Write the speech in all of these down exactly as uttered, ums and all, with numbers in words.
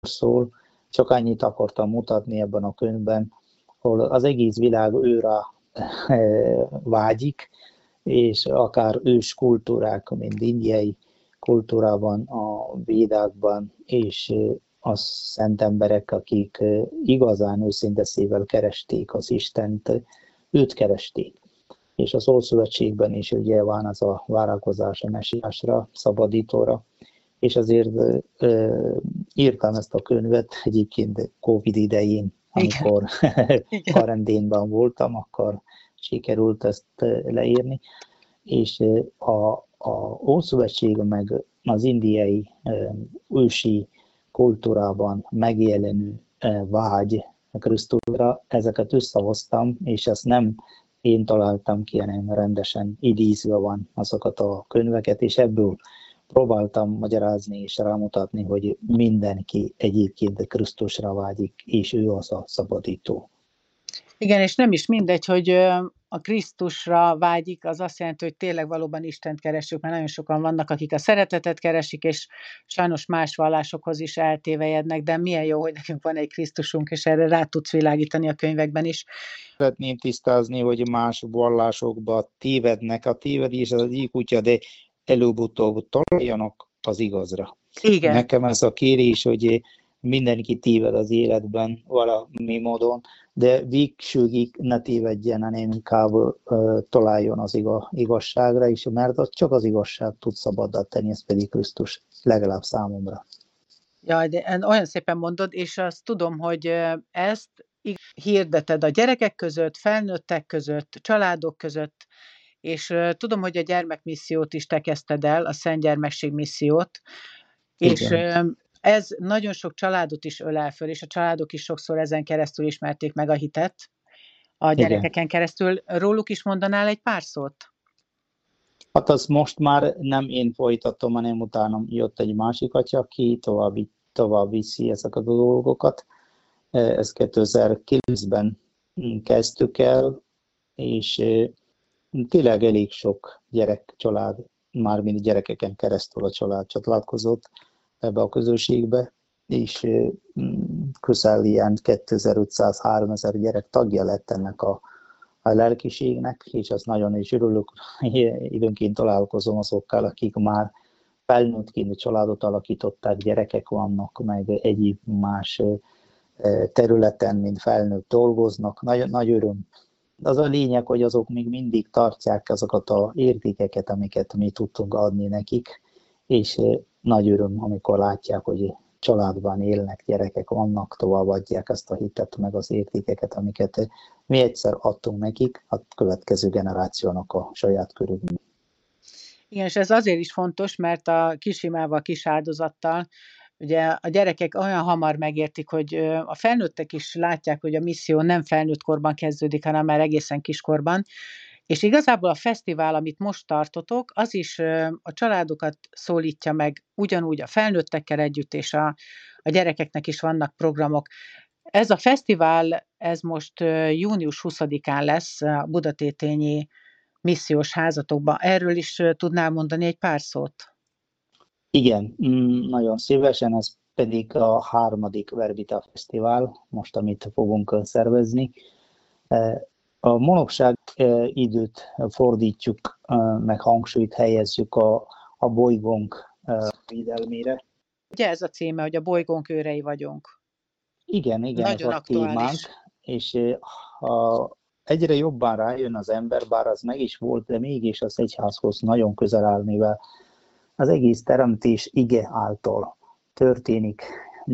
szól, csak annyit akartam mutatni ebben a könyvben, ahol az egész világ őrá vágyik, és akár ős kultúrák, mint indiai kultúrában, a védákban, és a szent emberek, akik igazán őszinte szívvel keresték az Istent, őt keresték. És az Ószövetségben is ugye van az a várakozás a mesiásra, szabadítóra, és azért ö, írtam ezt a könyvet egyébként Covid idején, amikor karanténban voltam, akkor sikerült ezt leírni, és a, a Ószövetség meg az indiai ősi kultúrában megjelenő vágy Krisztusra, ezeket összehoztam, és ezt nem én találtam ki, hanem rendesen idézve van azokat a könyveket, és ebből próbáltam magyarázni és rámutatni, hogy mindenki egyébként Krisztusra vágyik, és ő az a szabadító. Igen, és nem is mindegy, hogy a Krisztusra vágyik, az azt jelenti, hogy tényleg valóban Istent keresünk, mert nagyon sokan vannak, akik a szeretetet keresik, és sajnos más vallásokhoz is eltévejednek, de milyen jó, hogy nekünk van egy Krisztusunk, és erre rá tudsz világítani a könyvekben is. Szeretném tisztázni, hogy más vallásokban tévednek. A tévedés az egyik útja, de előbb-utóbb találjanak az igazra. Igen. Nekem ez a kérés, hogy mindenki téved az életben valami módon, de végsőkig ne tévedjen, hanem inkább uh, találjon az igazságra is, mert az csak az igazság tud szabaddá tenni, ez pedig Krisztus, legalább számomra. Jaj, de olyan szépen mondod, és azt tudom, hogy ezt hirdeted a gyerekek között, felnőttek között, családok között, és tudom, hogy a gyermekmissziót is te kezdted el, a Szent Gyermekség missziót, és igen. Ez nagyon sok családot is ölel föl, és a családok is sokszor ezen keresztül ismerték meg a hitet, a gyerekeken igen. keresztül. Róluk is mondanál egy pár szót? Hát azt most már nem én folytatom, hanem utána jött egy másik atya, aki tovább, tovább viszi ezeket a dolgokat. Ezt kétezer-kilencben kezdtük el, és tényleg elég sok gyerek, család, mármint gyerekeken keresztül a család csatlakozott ebbe a közösségbe, és közel ilyen kétezer-ötszáz-háromezer gyerek tagja lett ennek a, a lelkiségnek, és azt nagyon is örülök, időnként találkozom azokkal, akik már felnőttként családot alakították, gyerekek vannak, meg egyéb más területen, mint felnőtt dolgoznak, nagy, nagy öröm. Az a lényeg, hogy azok még mindig tartják azokat az értékeket, amiket mi tudtunk adni nekik, és nagy öröm, amikor látják, hogy családban élnek, gyerekek vannak, továbbadják ezt a hitet, meg az értékeket, amiket mi egyszer adtunk nekik, a következő generációnak a saját körülben. Igen, és ez azért is fontos, mert a kisimával, kis áldozattal, ugye a gyerekek olyan hamar megértik, hogy a felnőttek is látják, hogy a misszió nem felnőtt korban kezdődik, hanem már egészen kiskorban, és igazából a fesztivál, amit most tartotok, az is a családokat szólítja meg ugyanúgy a felnőttekkel együtt, és a, a gyerekeknek is vannak programok. Ez a fesztivál, ez most június huszadikán lesz a Budatétényi missziós házatokban. Erről is tudnál mondani egy pár szót? Igen, nagyon szívesen, ez pedig a harmadik Verbita Fesztivál, most amit fogunk szervezni. A manapság időt fordítjuk, meg hangsúlyt helyezzük a, a bolygónk védelmére. Ugye ez a címe, hogy a bolygónk őrei vagyunk. Igen, igen, nagyon ez a témánk, és ha egyre jobban rájön az ember, bár az meg is volt, de mégis az egyházhoz nagyon közel áll, mivel az egész teremtés ige által történik.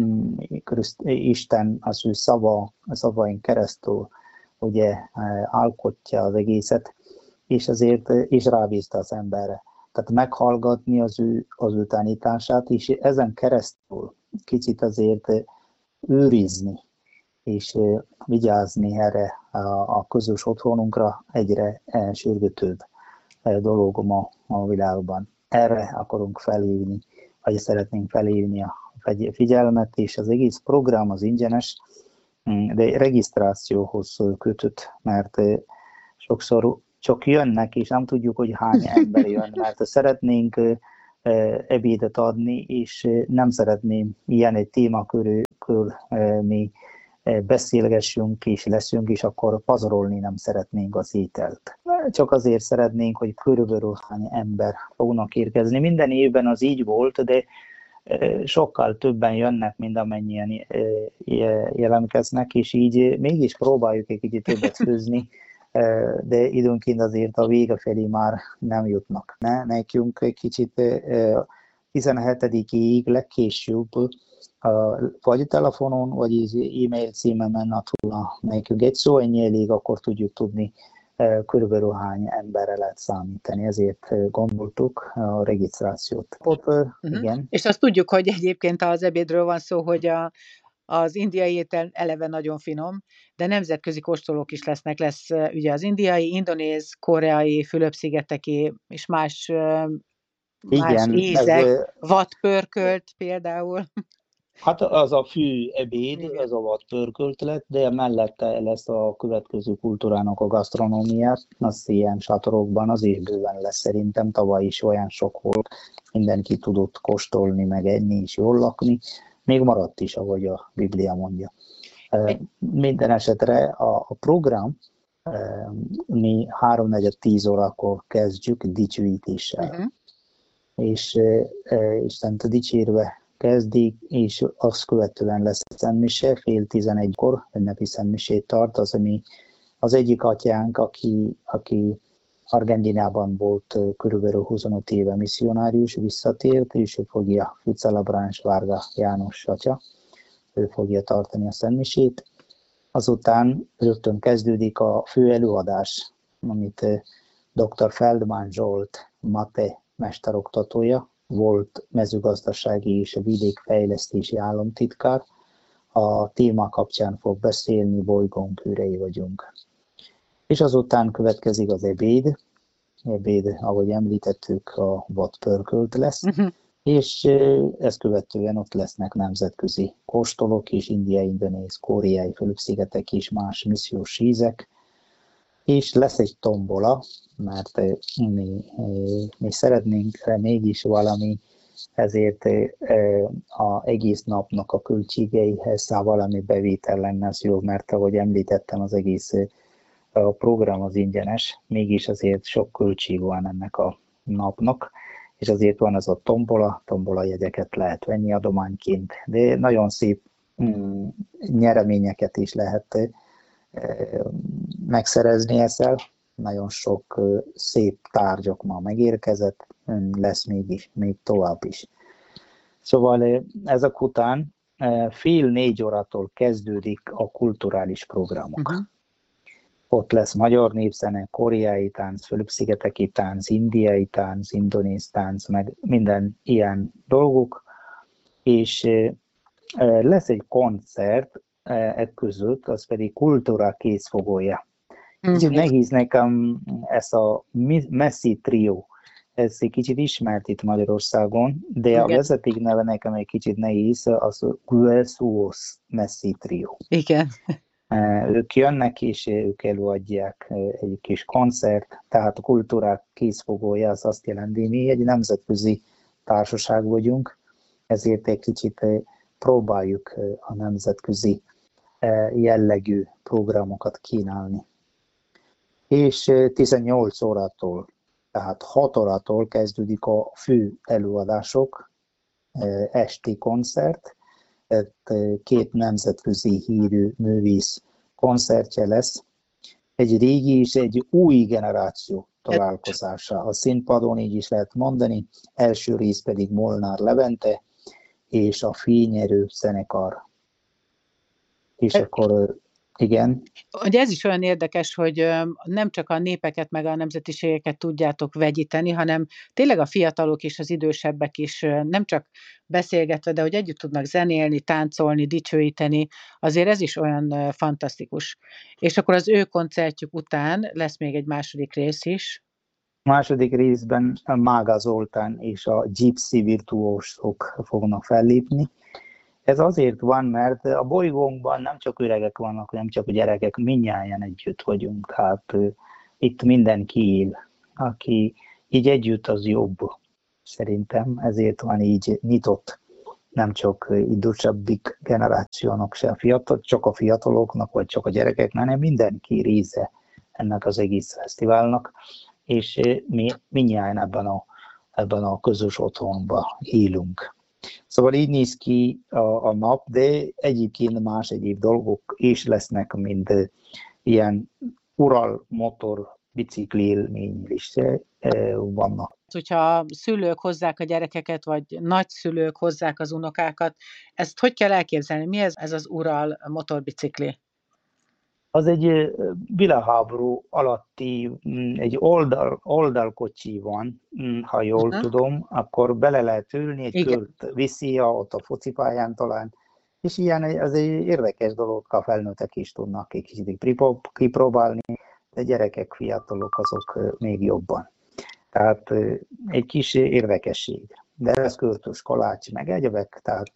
Isten az ő szava, a szavain keresztül ugye alkotja az egészet, és azért is rábízta az emberre. Tehát meghallgatni az ő, az ő tanítását, és ezen keresztül kicsit azért őrizni, és vigyázni erre a, a közös otthonunkra egyre sürgetőbb dolog ma a világban. Erre akarunk felhívni, vagy szeretnénk felhívni a figyelmet, és az egész program az ingyenes, de regisztrációhoz kötött, mert sokszor csak jönnek, és nem tudjuk, hogy hány ember jön, mert szeretnénk ebédet adni, és nem szeretném ilyen egy témakörül mi beszélgessünk és leszünk, és akkor pazarolni nem szeretnénk az ételt. Csak azért szeretnénk, hogy körülbelül hány ember fognak érkezni. Minden évben az így volt, de sokkal többen jönnek, mint amennyien jelentkeznek, és így mégis próbáljuk egy kicsit többet főzni, de időnként azért a vége felé már nem jutnak. Ne? Nekünk egy kicsit tizenhetedikéig legkésőbb vagy telefonon, vagy e-mail címemen adhatna nekünk egy szó, ennyi elég, akkor tudjuk tudni körülbelül hány emberre lehet számítani, ezért gondoltuk a regisztrációt. Ott, uh-huh. igen. És azt tudjuk, hogy egyébként az ebédről van szó, hogy a, az indiai étel eleve nagyon finom, de nemzetközi kóstolók is lesznek. Lesz ugye az indiai, indonéz, koreai, Fülöp-szigeteki és más, más igen, ízek, ez, vadpörkölt például. Hát az a fő ebéd, igen. Ez a vadpörkölt lett, de mellette lesz a következő kultúrának a gasztronómiát, az ilyen sátorokban az is bőven lesz szerintem, tavaly is olyan sok volt, mindenki tudott kóstolni, meg enni és jól lakni, még maradt is, ahogy a Biblia mondja. Egy... Minden esetre a, a program, mi háromnegyed tíz órakor kezdjük dicsőítéssel, uh-huh. és Istent dicsérve kezdik, és azt követően lesz szentmise, fél tizenegykor ünnepi szentmisét tart, az, ami az egyik atyánk, aki, aki Argentinában volt körülbelül huszonöt éve misszionárius, visszatért, és ő fogja, Fücelabráns Várga János atya, ő fogja tartani a szentmisét. Azután rögtön kezdődik a fő előadás, amit doktor Feldman Zsolt, Mate mesteroktatója, volt mezőgazdasági és vidékfejlesztési államtitkár, a téma kapcsán fog beszélni, bolygónk űrei vagyunk. És azután következik az ebéd, ebéd, ahogy említettük, a vadpörkölt lesz, uh-huh. és ezt követően ott lesznek nemzetközi kóstolók és indiai, indonéz, koreai, Fülöp-szigetek és más missziós ízek, és lesz egy tombola, mert mi, mi szeretnénk mégis valami, ezért az egész napnak a költségeihez valami bevétel lenne az jó, mert ahogy említettem, az egész a program az ingyenes, mégis azért sok költség van ennek a napnak, és azért van ez a tombola, tombola jegyeket lehet venni adományként, de nagyon szép mm, nyereményeket is lehet megszerezni ezzel. Nagyon sok szép tárgyak ma megérkezett, lesz mégis, még tovább is. Szóval ezek után fél négy órától kezdődik a kulturális programok. Uh-huh. Ott lesz magyar népzene, koreai tánc, Fülöp-szigeteki tánc, indiai tánc, indonéz tánc, meg minden ilyen dolgok, és lesz egy koncert e között, az pedig kultúra készfogója. Kicsit mm-hmm. nehéz nekem ez a Messi Trio, ez egy kicsit ismert itt Magyarországon, de igen. A vezeték neve nekem egy kicsit nehéz, az Guesuos Messi Trio. Igen. Ők jönnek és ők előadják egy kis koncert, tehát a kultúrák készfogója, az azt jelenti, mi egy nemzetközi társaság vagyunk, ezért egy kicsit próbáljuk a nemzetközi jellegű programokat kínálni. És tizennyolc órától, tehát hat órától kezdődik a fő előadások, esti koncert, két nemzetközi hírű művész koncertje lesz, egy régi és egy új generáció találkozása. A színpadon így is lehet mondani, első rész pedig Molnár Levente és a Fényerő zenekar. És e- akkor igen. Ugye ez is olyan érdekes, hogy nem csak a népeket meg a nemzetiségeket tudjátok vegyíteni, hanem tényleg a fiatalok és az idősebbek is nem csak beszélgetve, de hogy együtt tudnak zenélni, táncolni, dicsőíteni, azért ez is olyan fantasztikus. És akkor az ő koncertjük után lesz még egy második rész is. A második részben Mága Zoltán és a Gypsy virtuósok fognak fellépni. Ez azért van, mert a bolygónkban nem csak öregek vannak, nem csak gyerekek, mindnyájan együtt vagyunk. Tehát uh, itt mindenki él, aki így együtt az jobb. szerintem, ezért van így nyitott nem csak idősebbik generációnak, se a fiatal, csak a fiataloknak, vagy csak a gyerekeknek, hanem mindenki része ennek az egész fesztiválnak, és mi mindjárt ebben a, ebben a közös otthonban élünk. Szóval így néz ki a, a nap, de egyébként más egyéb dolgok is lesznek, mint ilyen Ural motor bicikli élmény is vannak. Hogyha szülők hozzák a gyerekeket, vagy nagyszülők hozzák az unokákat, ezt hogy kell elképzelni? Mi ez, ez az Ural motorbicikli? Az egy világháború alatti, egy oldal, oldalkocsi van, ha jól uh-huh. tudom, akkor bele lehet ülni, egy Igen. kört viszi, ott a focipályán talán, és ilyen, ez egy érdekes dolog, a felnőttek is tudnak egy kicsit kipróbálni, de gyerekek, fiatalok azok még jobban. Tehát egy kis érdekesség. De ez körtös kalács, meg egyebek, tehát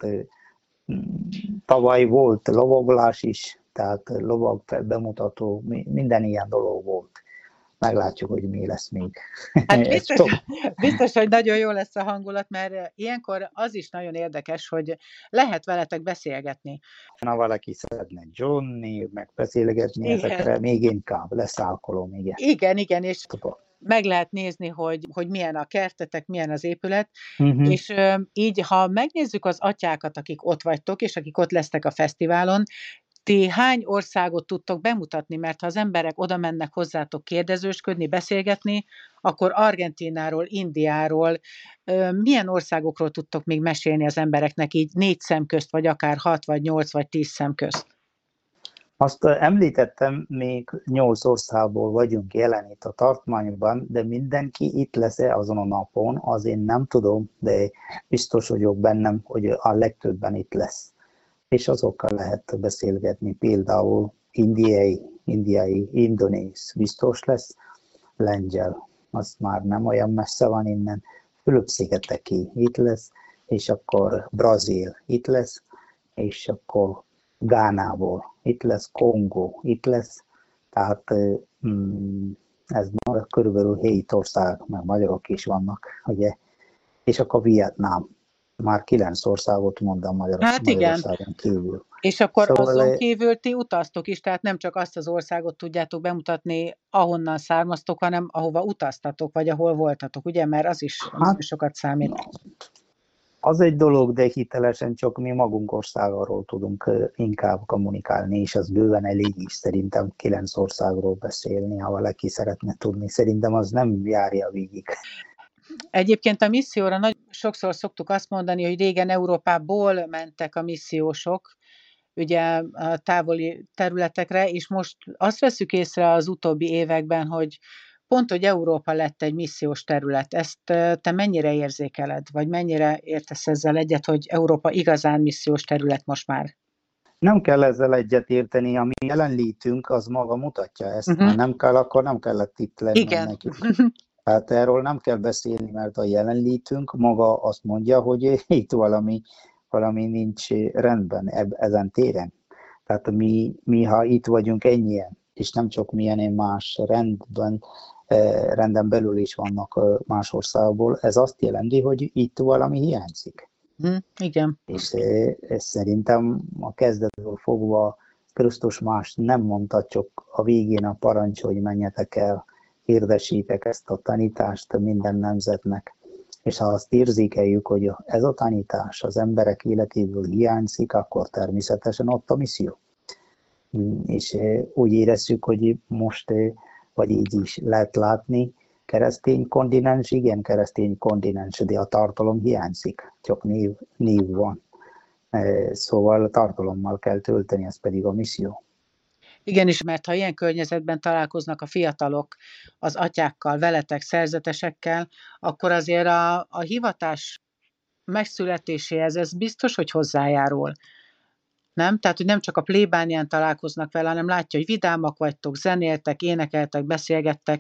tavaly volt lovaglás is, tehát lovag bemutató, minden ilyen dolog volt. Meglátjuk, hogy mi lesz még. Hát biztos, biztos, hogy nagyon jó lesz a hangulat, mert ilyenkor az is nagyon érdekes, hogy lehet veletek beszélgetni. Ha valaki szeretne Johnny, meg beszélgetni igen. ezekre, még inkább lesz alkalom. Igen, igen, igen és meg lehet nézni, hogy, hogy milyen a kertetek, milyen az épület, uh-huh. és uh, így, ha megnézzük az atyákat, akik ott vagytok, és akik ott lesznek a fesztiválon, ti hány országot tudtok bemutatni, mert ha az emberek oda mennek hozzátok kérdezősködni, beszélgetni, akkor Argentínáról, Indiáról, milyen országokról tudtok még mesélni az embereknek így négy szem közt, vagy akár hat, vagy nyolc, vagy tíz szem közt? Azt említettem, még nyolc országból vagyunk jelen itt a tartományban, de mindenki itt lesz-e azon a napon, az én nem tudom, de biztos vagyok bennem, hogy a legtöbben itt lesz. És azokkal lehet beszélgetni, például indiai, indiai, indonéz biztos lesz, lengyel, az már nem olyan messze van innen, Fülöp-szigeteki itt lesz, és akkor Brazil itt lesz, és akkor Gánából itt lesz, Kongó itt lesz, tehát ez már körülbelül hét ország, meg magyarok is vannak, ugye, és akkor Vietnám. Már kilenc országot mondom Magyar, hát Magyarországon kívül. És akkor szóval azon kívül ti utaztok is, tehát nem csak azt az országot tudjátok bemutatni, ahonnan származtok, hanem ahova utaztatok, vagy ahol voltatok, ugye? Mert az is hát, sokat számít. Az egy dolog, de hitelesen csak mi magunk országáról tudunk inkább kommunikálni, és az bőven elég is szerintem kilenc országról beszélni, ha valaki szeretne tudni. Szerintem az nem járja végig. Egyébként a misszióra nagy, sokszor szoktuk azt mondani, hogy régen Európából mentek a missziósok, ugye a távoli területekre, és most azt veszük észre az utóbbi években, hogy pont, hogy Európa lett egy missziós terület. Ezt te mennyire érzékeled, vagy mennyire értesz ezzel egyet, hogy Európa igazán missziós terület most már? Nem kell ezzel egyet érteni, ami jelenlétünk, az maga mutatja ezt. Uh-huh. Ha nem kell, akkor nem kellett itt lenni. Igen. Nekik. Hát erről nem kell beszélni, mert a jelenlétünk maga azt mondja, hogy itt valami, valami nincs rendben ezen téren. Tehát mi, mi, ha itt vagyunk ennyien, és nem csak milyen más rendben, renden belül is vannak más országból, ez azt jelenti, hogy itt valami hiányzik. Mm, igen. És ez szerintem a kezdettől fogva Krisztus más nem mondta, csak a végén a parancs, hogy menjetek el, hirdessétek ezt a tanítást minden nemzetnek. És ha azt érzékeljük, hogy ez a tanítás az emberek életéből hiányzik, akkor természetesen ott a misszió. És úgy érezzük, hogy most, vagy így is lehet látni, keresztény kontinens, igen, keresztény kontinens, de a tartalom hiányzik, csak név, név van. Szóval tartalommal kell tölteni, ez pedig a misszió. Igen is, mert ha ilyen környezetben találkoznak a fiatalok az atyákkal, veletek, szerzetesekkel, akkor azért a, a hivatás megszületéséhez ez biztos, hogy hozzájárul. Nem? Tehát, hogy nem csak a plébánián találkoznak vele, hanem látja, hogy vidámak vagytok, zenéltek, énekeltek, beszélgettek.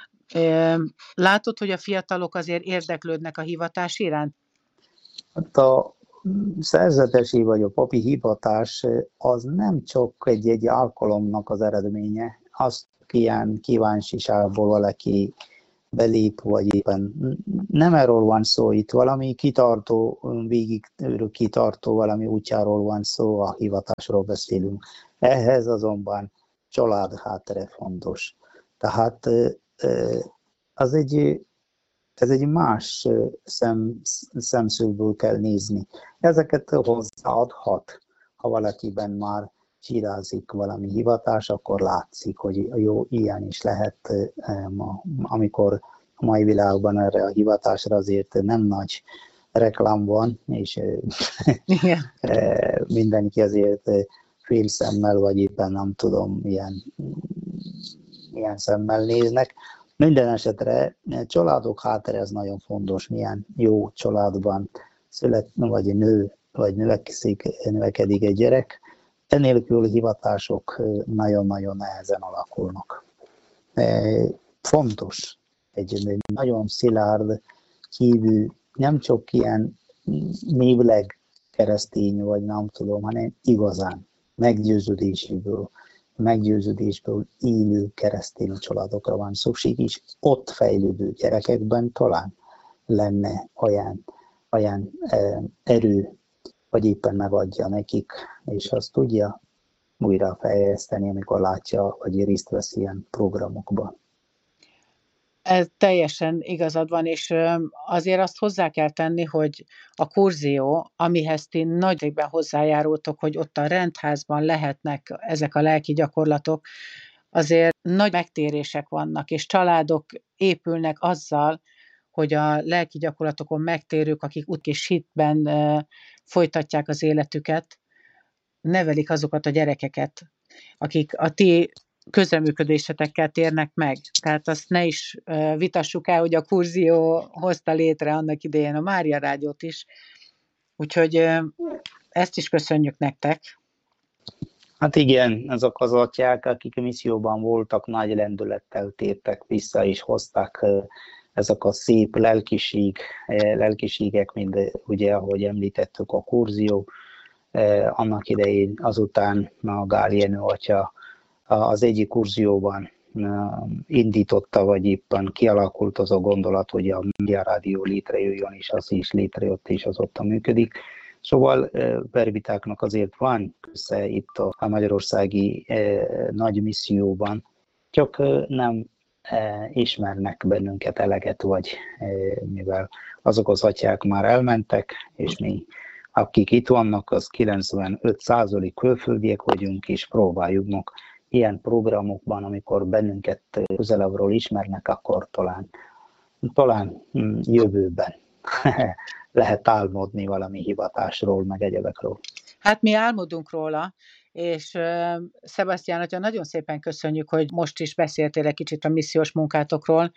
Látod, hogy a fiatalok azért érdeklődnek a hivatás iránt? Hát a szerzetesi vagy a papi hivatás az nem csak egy-egy alkalomnak az eredménye. Azt ilyen kíváncsiságból valaki belép, vagy éppen nem erről van szó, itt valami kitartó, végig kitartó valami útjáról van szó, a hivatásról beszélünk. Ehhez azonban család háttere fontos. Tehát az egy, ez egy más szem, szemszögből kell nézni. Ezeket hozzáadhat, ha valakiben már csirázik valami hivatás, akkor látszik, hogy jó, ilyen is lehet, amikor a mai világban erre a hivatásra azért nem nagy reklám van, és mindenki azért fél szemmel, vagy éppen nem tudom, milyen, milyen szemmel néznek. Minden esetre családok háttere ez nagyon fontos, milyen jó családban szület, vagy nő, vagy növekszik, növekedik egy gyerek. Enélkül hivatások nagyon-nagyon nehezen alakulnak. Fontos egy nagyon szilárd hívő, nem csak ilyen névleg keresztény, vagy nem tudom, hanem igazán meggyőződésből, meggyőződésből élő keresztény családokra van szükség, és ott fejlődő gyerekekben talán lenne olyan, olyan erő, vagy éppen megadja nekik, és azt tudja újra fejleszteni, amikor látja, vagy részt vesz ilyen programokban. Ez teljesen igazad van, és azért azt hozzá kell tenni, hogy a kurzió, amihez ti nagyrészt hozzájárultok, hogy ott a rendházban lehetnek ezek a lelki gyakorlatok, azért nagy megtérések vannak, és családok épülnek azzal, hogy a lelki gyakorlatokon megtérők, akik út és hitben folytatják az életüket, nevelik azokat a gyerekeket, akik a ti közreműködésetekkel térnek meg. Tehát azt ne is vitassuk el, hogy a kurzió hozta létre annak idején a Mária Rádiót is. Úgyhogy ezt is köszönjük nektek. Hát igen, azok az atyák, akik misszióban voltak, nagy lendülettel tértek vissza, és hozták ezek a szép lelkiség, lelkiségek, mint ugye, ahogy említettük, a kurzió. Annak idején azután a Gál Jenő atya az egyik kurzióban indította, vagy éppen kialakult az a gondolat, hogy a Mária Rádió létrejöjjön, és az is létrejött, és azóta működik. Szóval verbitáknak azért van köze itt a magyarországi nagy misszióban, csak nem ismernek bennünket eleget, vagy mivel azok az atyák már elmentek, és mi, akik itt vannak, az kilencvenöt százalék külföldiek vagyunk, és próbáljuk meg ilyen programokban, amikor bennünket közelebbről ismernek, akkor talán, talán jövőben lehet álmodni valami hivatásról, meg egyebekről. Hát mi álmodunk róla, és uh, Sebastián atya, nagyon szépen köszönjük, hogy most is beszéltél egy kicsit a missziós munkátokról,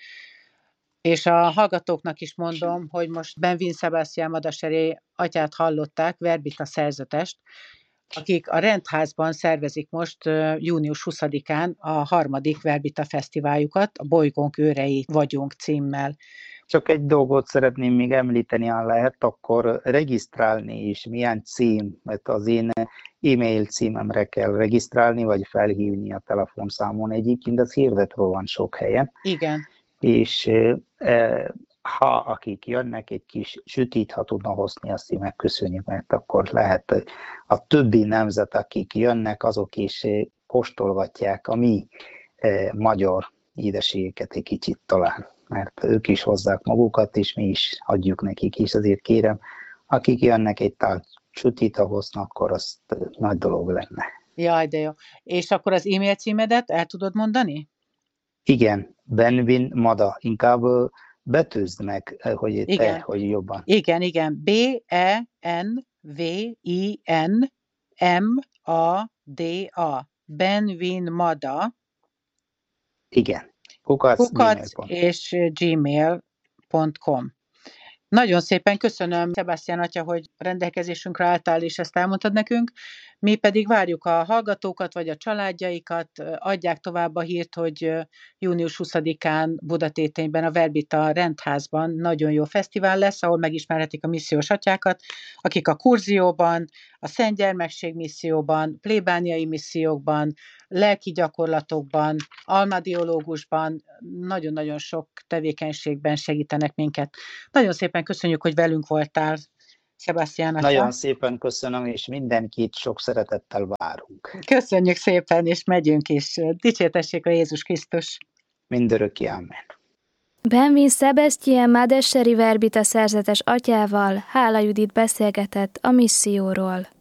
és a hallgatóknak is mondom, hogy most Benvin Sebastián Madaseré atyát hallották, Verbita szerzetest, akik a rendházban szervezik most uh, június huszadikán a harmadik Verbita fesztiváljukat, a Bolygónk őrei vagyunk címmel. Csak egy dolgot szeretném még említeni, ha lehet, akkor regisztrálni is, milyen cím, mert az én e-mail címemre kell regisztrálni, vagy felhívni a telefonszámon. Egyébként az hirdetve van sok helyen. Igen. És e, ha akik jönnek, egy kis sütit, ha tudna hozni, azt így megköszönjük, mert akkor lehet a többi nemzet, akik jönnek, azok is kóstolgatják a mi e, magyar édességeket egy kicsit talán, mert ők is hozzák magukat, és mi is adjuk nekik is, azért kérem, akik jönnek egy tál sütit, ha hoznak, akkor az nagy dolog lenne. Jaj, de jó. És akkor az e-mail címedet el tudod mondani? Igen, Benvin Mada, inkább betűzd meg, hogy te, igen. Hogy jobban. Igen, igen, B E N V I N M A D A, Benvin Mada. Igen, kukac, kukac és gmail pont com. Nagyon szépen köszönöm, Sebastián atya, hogy rendelkezésünkre álltál, és ezt elmondtad nekünk. Mi pedig várjuk a hallgatókat, vagy a családjaikat, adják tovább a hírt, hogy június huszadikán Budatétényben, a Verbita rendházban nagyon jó fesztivál lesz, ahol megismerhetik a missziós atyákat, akik a kurzióban, a Szent Gyermekség misszióban, plébániai missziókban, lelki gyakorlatokban, almadiológusban, nagyon-nagyon sok tevékenységben segítenek minket. Nagyon szépen köszönjük, hogy velünk voltál, Sebastian atya. Nagyon szépen köszönöm, és mindenkit sok szeretettel várunk. Köszönjük szépen, és megyünk is. Dicsértessék a Jézus Krisztus. Mindörökké, amen. Benvin Sebastian Madesseri Verbita szerzetes atyával Hála Judit beszélgetett a misszióról.